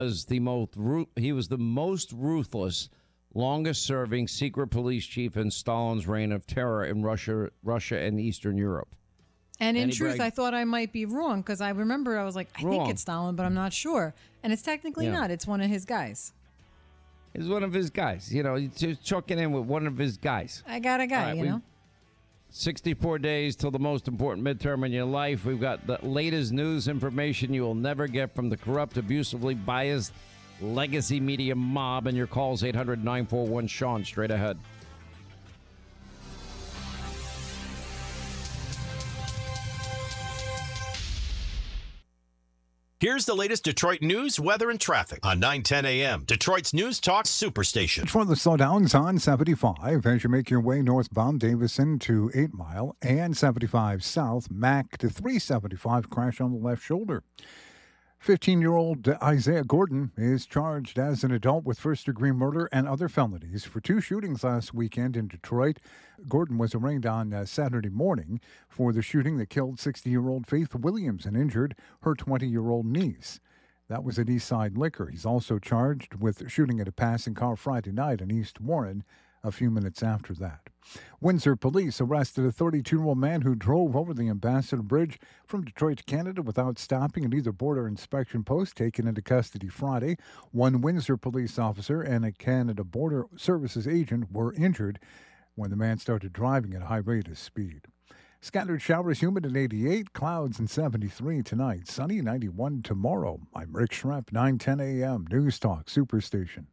he was the most ruthless, longest-serving secret police chief in Stalin's reign of terror in Russia and Eastern Europe. And in truth, I thought I might be wrong because I remember I was like, I think it's Stalin, but I'm not sure. And it's technically not. It's one of his guys. It's one of his guys. You know, just chucking in with one of his guys. I got a guy, you know. 64 days till the most important midterm in your life. We've got the latest news information you will never get from the corrupt, abusively biased legacy media mob. And your calls 800-941-SEAN. Straight ahead. Here's the latest Detroit news, weather, and traffic on 9:10 a.m. Detroit's News Talk Superstation. For the slowdowns on 75 as you make your way northbound Davison to 8 Mile and 75 south, Mac to 375, crash on the left shoulder. 15-year-old Isaiah Gordon is charged as an adult with first-degree murder and other felonies for 2 shootings last weekend in Detroit. Gordon was arraigned on Saturday morning for the shooting that killed 60-year-old Faith Williams and injured her 20-year-old niece. That was at Eastside Liquor. He's also charged with shooting at a passing car Friday night in East Warren a few minutes after that. Windsor police arrested a 32-year-old man who drove over the Ambassador Bridge from Detroit to Canada without stopping at either border inspection post, taken into custody Friday. One Windsor police officer and a Canada Border Services agent were injured when the man started driving at a high rate of speed. Scattered showers, humid at 88, clouds and 73 tonight, sunny 91 tomorrow. I'm Rick Schrepp, 9:10 a.m. News Talk Superstation.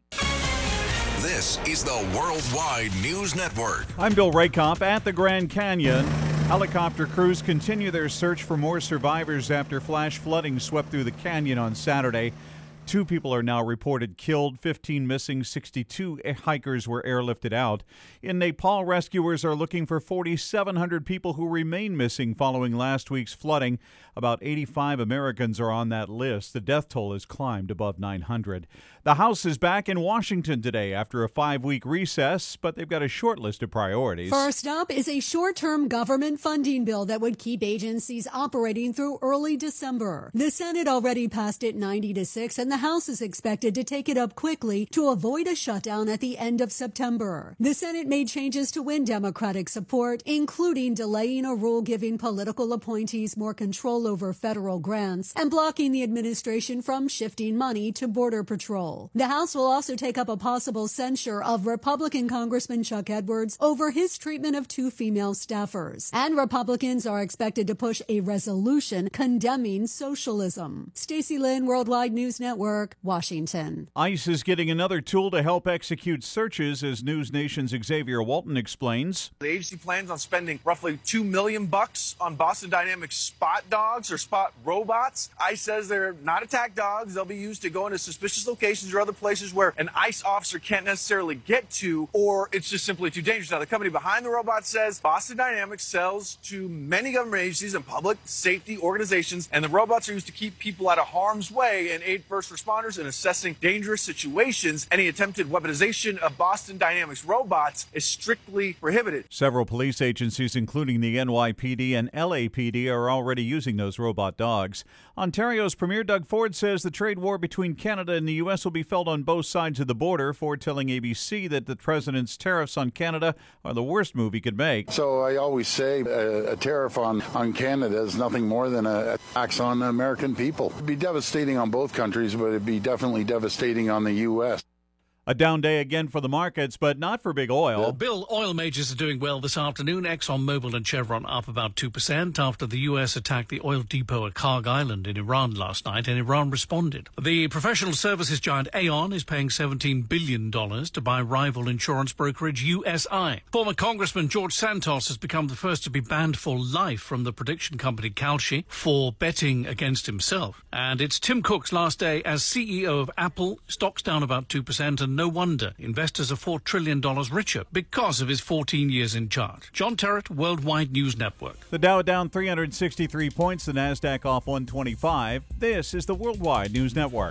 This is the Worldwide News Network. I'm Bill Rakoff at the Grand Canyon. Helicopter crews continue their search for more survivors after flash flooding swept through the canyon on Saturday. 2 people are now reported killed, 15 missing, 62 hikers were airlifted out. In Nepal, rescuers are looking for 4,700 people who remain missing following last week's flooding. About 85 Americans are on that list. The death toll has climbed above 900. The House is back in Washington today after a 5-week recess, but they've got a short list of priorities. First up is a short-term government funding bill that would keep agencies operating through early December. The Senate already passed it 90-6, and the House is expected to take it up quickly to avoid a shutdown at the end of September. The Senate made changes to win Democratic support, including delaying a rule giving political appointees more control over federal grants and blocking the administration from shifting money to Border Patrol. The House will also take up a possible censure of Republican Congressman Chuck Edwards over his treatment of 2 female staffers. And Republicans are expected to push a resolution condemning socialism. Stacey Lynn, Worldwide News Network, Washington. ICE is getting another tool to help execute searches, as News Nation's Xavier Walton explains. The agency plans on spending roughly $2 million on Boston Dynamics spot dogs or spot robots. ICE says they're not attack dogs. They'll be used to go into suspicious locations or other places where an ICE officer can't necessarily get to, or it's just simply too dangerous. Now, the company behind the robot says Boston Dynamics sells to many government agencies and public safety organizations, and the robots are used to keep people out of harm's way and aid first responders in assessing dangerous situations. Any attempted weaponization of Boston Dynamics robots is strictly prohibited. Several police agencies, including the NYPD and LAPD, are already using those robot dogs. Ontario's Premier Doug Ford says the trade war between Canada and the U.S. will be felt on both sides of the border. Ford telling ABC that the president's tariffs on Canada are the worst move he could make. So I always say a tariff on Canada is nothing more than a tax on American people. It'd be devastating on both countries, but it'd be definitely devastating on the U.S. A down day again for the markets, but not for big oil. Bill, oil majors are doing well this afternoon. ExxonMobil and Chevron up about 2% after the U.S. attacked the oil depot at Karg Island in Iran last night, and Iran responded. The professional services giant Aon is paying $17 billion to buy rival insurance brokerage USI. Former Congressman George Santos has become the first to be banned for life from the prediction company Kalshi for betting against himself. And it's Tim Cook's last day as CEO of Apple. Stocks down about 2%, and no wonder investors are $4 trillion richer because of his 14 years in charge. John Terrett, Worldwide News Network. The Dow down 363 points, the NASDAQ off 125. This is the Worldwide News Network.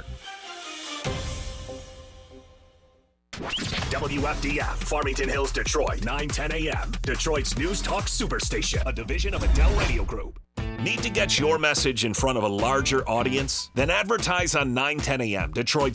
WFDF, Farmington Hills, Detroit, 9:10 a.m. Detroit's News Talk Superstation, a division of Adele Radio Group. Need to get your message in front of a larger audience? Then advertise on 9:10 a.m. Detroit's